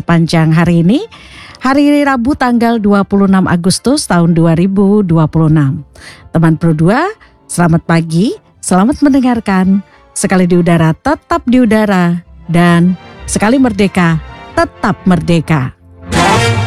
sepanjang hari ini. Hari Rabu tanggal 26 Agustus tahun 2026. Teman Pro 2, selamat pagi, selamat mendengarkan. Sekali di udara, tetap di udara. Dan sekali merdeka, tetap merdeka.